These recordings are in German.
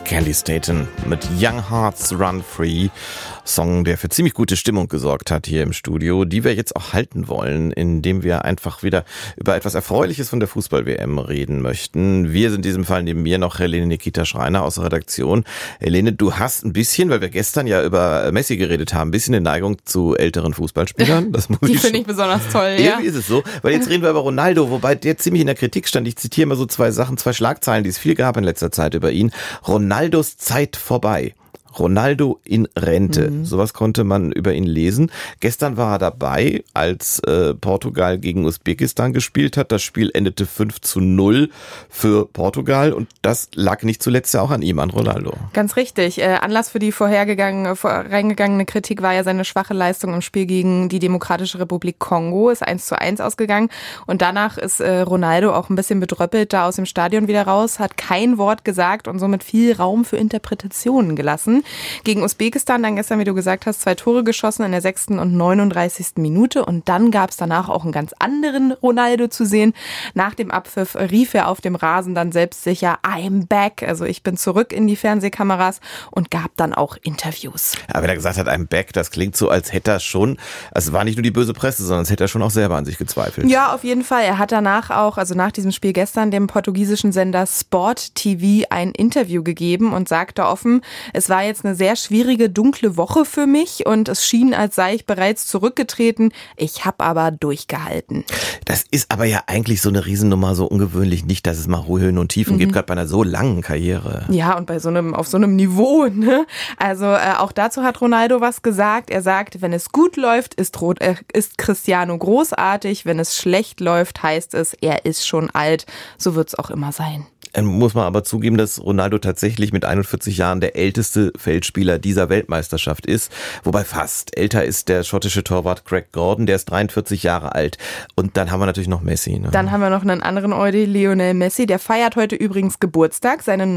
Kelly Staton mit Young Hearts Run Free. Song, der für ziemlich gute Stimmung gesorgt hat hier im Studio, die wir jetzt auch halten wollen, indem wir einfach wieder über etwas Erfreuliches von der Fußball-WM reden möchten. Wir sind in diesem Fall neben mir noch Helene Nikita Schreiner aus der Redaktion. Helene, du hast ein bisschen, weil wir gestern ja über Messi geredet haben, ein bisschen eine Neigung zu älteren Fußballspielern. Das muss die finde ich besonders toll, ja. Irgendwie ist es so, weil jetzt reden wir über Ronaldo, wobei der ziemlich in der Kritik stand. Ich zitiere mal so zwei Schlagzeilen, die es viel gab in letzter Zeit über ihn. Ronaldos Zeit vorbei. Ronaldo in Rente. Sowas konnte man über ihn lesen. Gestern war er dabei, als Portugal gegen Usbekistan gespielt hat. Das Spiel endete 5-0 für Portugal und das lag nicht zuletzt ja auch an ihm, an Ronaldo. Ganz richtig. Anlass für die reingegangene Kritik war ja seine schwache Leistung im Spiel gegen die Demokratische Republik Kongo. Ist 1-1 ausgegangen und danach ist Ronaldo auch ein bisschen bedröppelt da aus dem Stadion wieder raus, hat kein Wort gesagt und somit viel Raum für Interpretationen gelassen. Gegen Usbekistan dann gestern, wie du gesagt hast, 2 Tore geschossen in der 6. und 39. Minute. Und dann gab es danach auch einen ganz anderen Ronaldo zu sehen. Nach dem Abpfiff rief er auf dem Rasen dann selbstsicher, I'm back. Also ich bin zurück in die Fernsehkameras und gab dann auch Interviews. Ja, wenn er gesagt hat, I'm back, das klingt so, als hätte er schon, es war nicht nur die böse Presse, sondern als hätte er schon auch selber an sich gezweifelt. Ja, auf jeden Fall. Er hat danach auch, also nach diesem Spiel gestern, dem portugiesischen Sender Sport TV ein Interview gegeben und sagte offen, es war jetzt eine sehr schwierige, dunkle Woche für mich und es schien, als sei ich bereits zurückgetreten. Ich habe aber durchgehalten. Das ist aber ja eigentlich so eine Riesennummer, so ungewöhnlich nicht, dass es mal Höhen und Tiefen gibt, gerade bei einer so langen Karriere. Ja, und auf so einem Niveau, ne? Also auch dazu hat Ronaldo was gesagt. Er sagt, wenn es gut läuft, ist Cristiano großartig. Wenn es schlecht läuft, heißt es, er ist schon alt. So wird es auch immer sein. Muss man aber zugeben, dass Ronaldo tatsächlich mit 41 Jahren der älteste Feldspieler dieser Weltmeisterschaft ist. Wobei fast. Älter ist der schottische Torwart Greg Gordon, der ist 43 Jahre alt. Und dann haben wir natürlich noch Messi. Ne? Dann haben wir noch einen anderen Eudi, Lionel Messi. Der feiert heute übrigens Geburtstag, seinen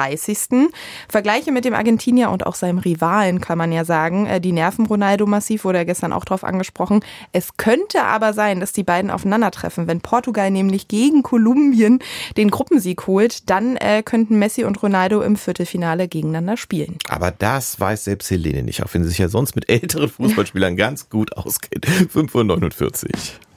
39. Vergleiche mit dem Argentinier und auch seinem Rivalen, kann man ja sagen. Die nerven Ronaldo massiv, wurde ja gestern auch drauf angesprochen. Es könnte aber sein, dass die beiden aufeinandertreffen. Wenn Portugal nämlich gegen Kolumbien den Gruppensieg holt, dann könnten Messi und Ronaldo im Viertelfinale gegeneinander spielen. Aber das weiß selbst Helene nicht, auch wenn sie sich ja sonst mit älteren Fußballspielern ganz gut auskennt. 5:49 Uhr.